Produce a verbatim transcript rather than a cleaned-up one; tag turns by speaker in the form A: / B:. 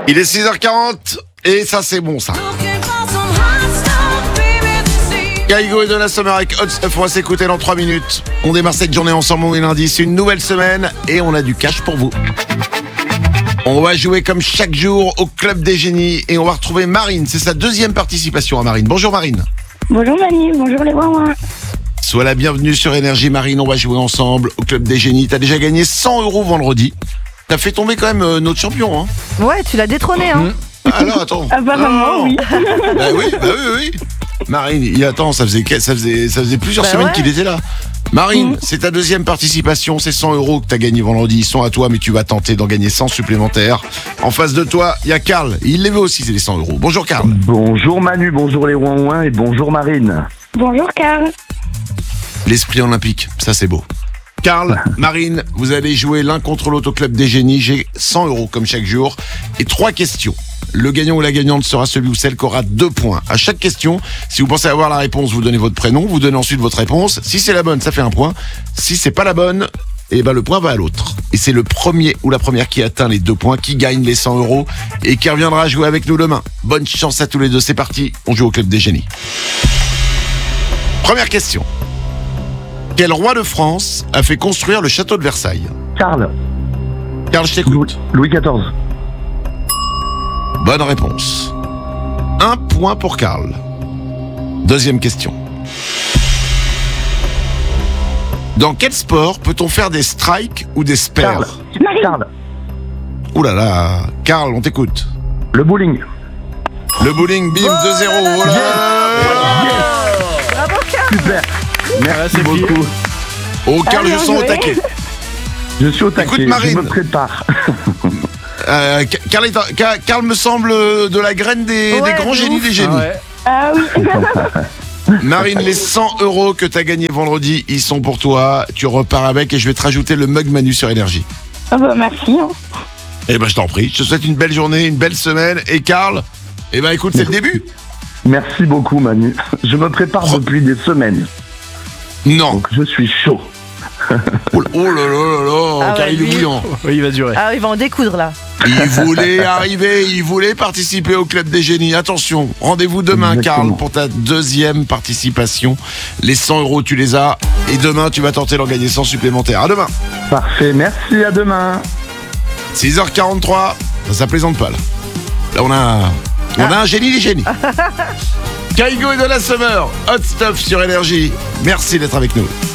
A: Il est six heures quarante et ça c'est bon ça. Kaigo et Donna Summer avec Hot Stuff, on va s'écouter dans trois minutes. On démarre cette journée ensemble, on est lundi, c'est une nouvelle semaine et on a du cash pour vous. On va jouer comme chaque jour au Club des Génies et on va retrouver Marine, c'est sa deuxième participation à Marine. Bonjour Marine.
B: Bonjour Manu, bonjour les Ouin-Ouin.
A: Sois la bienvenue sur Énergie Marine, on va jouer ensemble au Club des Génies. T'as déjà gagné cent euros vendredi. T'as fait tomber quand même euh, notre champion, hein.
C: Ouais, tu l'as détrôné, hein.
A: Mmh. Alors attends.
B: Apparemment, oui.
A: Bah oui, bah oui, oui. Marine, il attend, ça faisait, ça faisait, ça faisait plusieurs
C: Bah
A: semaines
C: ouais.
A: qu'il était là. Marine,
B: Mmh.
A: c'est ta deuxième participation, c'est cent euros que t'as gagné vendredi. Ils sont à toi, mais tu vas tenter d'en gagner cent supplémentaires. En face de toi, il y a Karl. Il les veut aussi, c'est les cent euros. Bonjour Karl.
D: Bonjour Manu, bonjour les Ouin-Ouin et bonjour Marine.
B: Bonjour Karl.
A: L'esprit olympique, ça c'est beau. Karl, Marine, vous allez jouer l'un contre l'autre au Club des Génies. J'ai cent euros comme chaque jour et trois questions. Le gagnant ou la gagnante sera celui ou celle qui aura deux points. À chaque question, si vous pensez avoir la réponse, vous donnez votre prénom, vous donnez ensuite votre réponse. Si c'est la bonne, ça fait un point. Si c'est pas la bonne, eh ben le point va à l'autre. Et c'est le premier ou la première qui atteint les deux points qui gagne les cent euros et qui reviendra jouer avec nous demain. Bonne chance à tous les deux, c'est parti. On joue au Club des Génies. Première question. Quel roi de France a fait construire le château de Versailles?
D: Karl,
A: Karl, je
D: Louis,
A: t'écoute.
D: Louis quatorze.
A: Bonne réponse. Un point pour Karl. Deuxième question. Dans quel sport peut-on faire des strikes ou des spares?
D: Karl,
B: Marine.
D: Karl,
A: Ouh là là, Karl, on t'écoute.
D: le bowling.
A: Le bowling, bim, deux zéro. Oh là là.
C: Bravo, Karl.
D: Super. Merci beaucoup.
A: Oh, Karl,
B: Ah,
A: je
B: bien
A: sens au
B: joué.
A: taquet.
D: Je suis au taquet,
A: Écoute, Marine.
D: je me prépare.
A: Euh, Karl, est un- Ka- Karl me semble de la graine des,
C: Ouais,
A: des grands
C: de
A: génies
C: ouf.
A: des génies.
B: Ah oui.
A: Marine, les cent euros que t'as gagnés vendredi, ils sont pour toi. Tu repars avec et je vais te rajouter le mug Manu sur Énergie.
B: Ah bah merci. Hein.
A: Eh ben, je t'en prie. Je te souhaite une belle journée, une belle semaine. Et Karl, eh ben, écoute, c'est le début.
D: Merci beaucoup Manu. Je me prépare depuis des semaines,
A: Non.
D: donc je suis chaud.
A: Oh, oh là là là là,
C: Ah
A: car
C: ouais,
A: il est
C: lui.
A: bouillant.
E: Oui, il va durer.
C: Ah, il va en découdre, là.
A: Il voulait arriver, il voulait participer au Club des Génies. Attention, rendez-vous demain,
D: Exactement.
A: Karl, pour ta deuxième participation. Les cent euros, tu les as. Et demain, tu vas tenter d'en gagner cent supplémentaires. À demain.
D: Parfait, merci, à demain.
A: six heures quarante-trois. Ça, ça plaisante pas, là. Là, on a, on a un génie des génies. Kaigo et Donna Summer. Hot Stuff sur Énergie. Merci d'être avec nous.